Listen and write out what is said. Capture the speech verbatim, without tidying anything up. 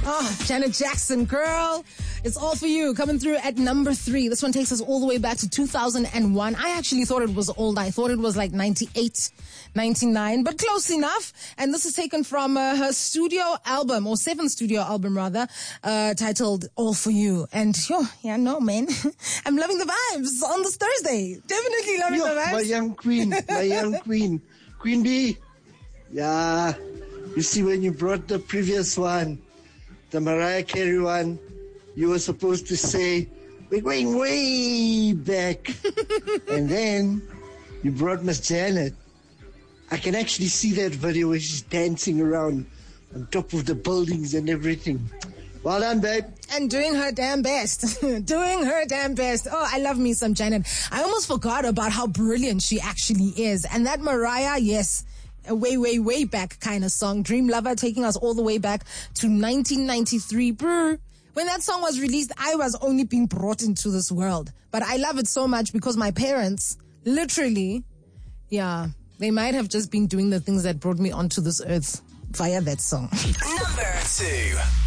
Oh, Janet Jackson, girl. It's all for you. Coming through at number three. This one takes us all the way back to two thousand one. I actually thought it was old. I thought it was like ninety-eight, ninety-nine, but close enough. And this is taken from uh, her studio album, or seventh studio album rather, uh, titled All For You. And, yo, yeah, no, man. I'm loving the vibes on this Thursday. Definitely loving Yo, the vibes. my young queen, my young queen. Queen B. Yeah. You see, when you brought the previous one, the Mariah Carey one, you were supposed to say, we're going way back. And then you brought Miss Janet. I can actually see that video where she's dancing around on top of the buildings and everything. Well done, babe. And doing her damn best. doing her damn best. Oh, I love me some Janet. I almost forgot about how brilliant she actually is. And that Mariah, yes, a way, way, way back kind of song. Dream Lover, taking us all the way back to nineteen ninety-three. Brr. When that song was released, I was only being brought into this world. But I love it so much because my parents, literally, yeah, they might have just been doing the things that brought me onto this earth via that song. Number two.